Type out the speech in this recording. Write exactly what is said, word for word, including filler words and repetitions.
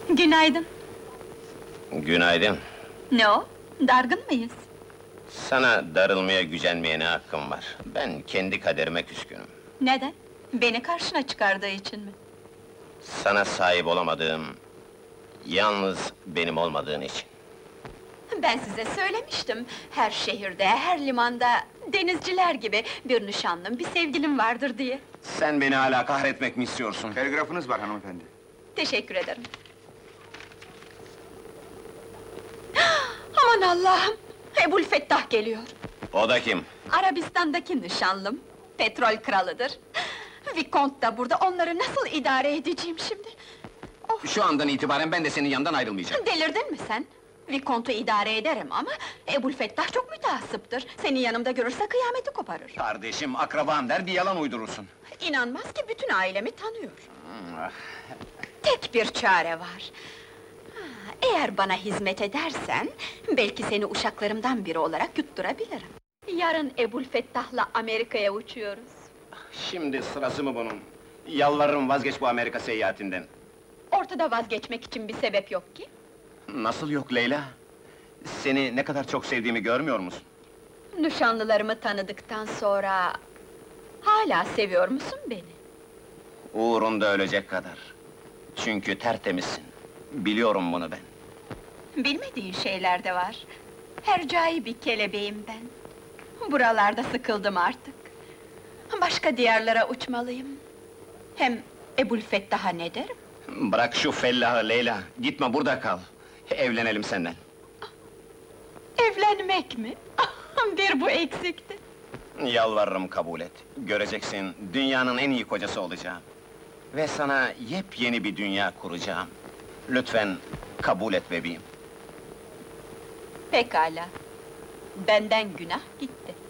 Günaydın. Günaydın. Ne o? Dargın mıyız? Sana darılmaya, gücenmeye ne hakkım var? Ben kendi kaderime küskünüm. Neden? Beni karşına çıkardığı için mi? Sana sahip olamadığım, yalnız benim olmadığın için. Ben size söylemiştim. Her şehirde, her limanda, denizciler gibi bir nişanlım, bir sevgilim vardır diye. Sen beni hala kahretmek mi istiyorsun? Telgrafınız var hanımefendi. Teşekkür ederim. Aman Allah'ım! Ebu'l-Fettah geliyor. O da kim? Arabistan'daki nişanlım, petrol kralıdır. Vikont da burada, onları nasıl idare edeceğim şimdi? Şu andan itibaren ben de senin yanından ayrılmayacağım. Delirdin mi sen? Vikont'u idare ederim ama Ebu'l-Fettah çok mütehassıptır. Seni yanımda görürse kıyameti koparır. Kardeşim, akraban der, bir yalan uydurursun. İnanmaz ki bütün ailemi tanıyor. Tek bir çare var. Ha, Eğer bana hizmet edersen, belki seni uşaklarımdan biri olarak yutturabilirim. Yarın Ebu'l-Fettah'la Amerika'ya uçuyoruz. Şimdi sırası mı bunun? Yalvarırım, vazgeç bu Amerika seyahatinden. Ortada vazgeçmek için bir sebep yok ki. Nasıl yok Leyla? Seni ne kadar çok sevdiğimi görmüyor musun? Nişanlılarımı tanıdıktan sonra... Hala seviyor musun beni? Uğrunda ölecek kadar. Çünkü tertemizsin. Biliyorum bunu ben. Bilmediğin şeyler de var. Hercai bir kelebeğim ben. Buralarda sıkıldım artık. Başka diyarlara uçmalıyım. Hem Ebu'l-Fettah'a ne derim? Bırak şu fellahı Leyla, gitme burada kal. Evlenelim senden. Evlenmek mi? Bir bu eksikti. Yalvarırım kabul et. Göreceksin, dünyanın en iyi kocası olacağım. Ve sana yepyeni bir dünya kuracağım. Lütfen kabul et bebeğim. Pekala. Benden günah gitti.